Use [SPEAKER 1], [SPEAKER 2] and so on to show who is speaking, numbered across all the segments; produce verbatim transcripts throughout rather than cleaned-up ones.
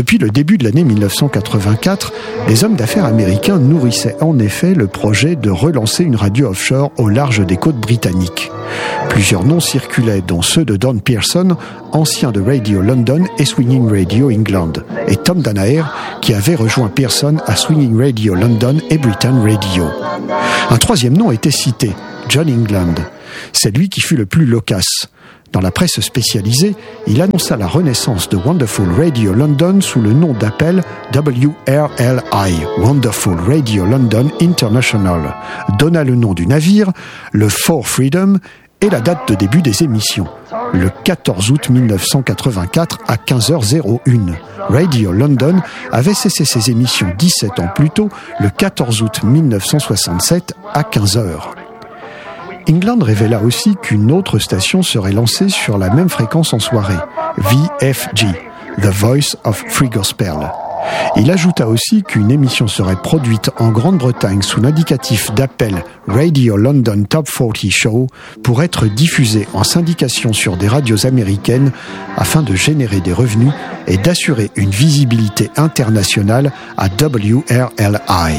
[SPEAKER 1] Depuis le début de l'année mille neuf cent quatre-vingt-quatre, les hommes d'affaires américains nourrissaient en effet le projet de relancer une radio offshore au large des côtes britanniques. Plusieurs noms circulaient, dont ceux de Don Pearson, ancien de Radio London et Swinging Radio England, et Tom Danaher, qui avait rejoint Pearson à Swinging Radio London et Britain Radio. Un troisième nom était cité, John England. C'est lui qui fut le plus loquace. Dans la presse spécialisée, il annonça la renaissance de Wonderful Radio London sous le nom d'appel W R L I, Wonderful Radio London International, donna le nom du navire, le For Freedom, et la date de début des émissions, le quatorze août mille neuf cent quatre-vingt-quatre à quinze heures une. Radio London avait cessé ses émissions dix-sept ans plus tôt, le quatorze août mille neuf cent soixante-sept à quinze heures. England révéla aussi qu'une autre station serait lancée sur la même fréquence en soirée, V F G, The Voice of Free Gospel. Il ajouta aussi qu'une émission serait produite en Grande-Bretagne sous l'indicatif d'appel Radio London Top quarante Show pour être diffusée en syndication sur des radios américaines afin de générer des revenus et d'assurer une visibilité internationale à W R L I.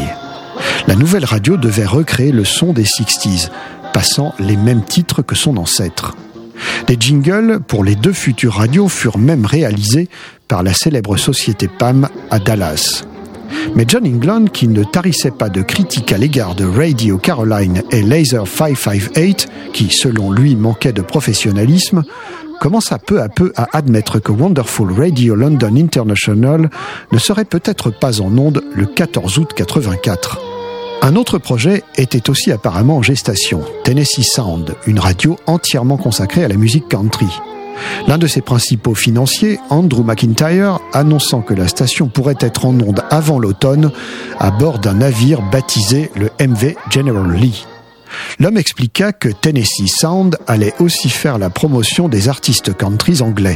[SPEAKER 1] La nouvelle radio devait recréer le son des sixties, passant les mêmes titres que son ancêtre. Les jingles pour les deux futures radios furent même réalisés par la célèbre société P A M à Dallas. Mais John England, qui ne tarissait pas de critiques à l'égard de Radio Caroline et Laser cinq cent cinquante-huit, qui selon lui manquaient de professionnalisme, commença peu à peu à admettre que Wonderful Radio London International ne serait peut-être pas en ondes le quatorze août quatre-vingt-quatre. Un autre projet était aussi apparemment en gestation, Tennessee Sound, une radio entièrement consacrée à la musique country. L'un de ses principaux financiers, Andrew McIntyre, annonçant que la station pourrait être en ondes avant l'automne à bord d'un navire baptisé le M V General Lee. L'homme expliqua que Tennessee Sound allait aussi faire la promotion des artistes country anglais.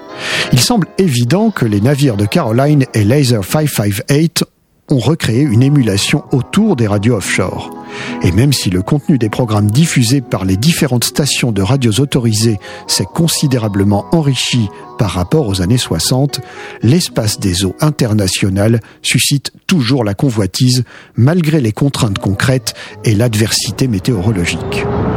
[SPEAKER 1] Il semble évident que les navires de Caroline et Laser cinq cent cinquante-huit ont recréé une émulation autour des radios offshore. Et même si le contenu des programmes diffusés par les différentes stations de radios autorisées s'est considérablement enrichi par rapport aux années soixante, l'espace des eaux internationales suscite toujours la convoitise malgré les contraintes concrètes et l'adversité météorologique.